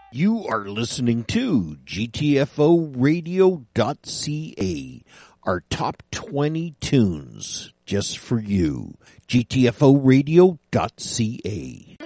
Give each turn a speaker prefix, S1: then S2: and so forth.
S1: You are listening to GTFOradio.ca, our top 20 tunes just for you. GTFOradio.ca.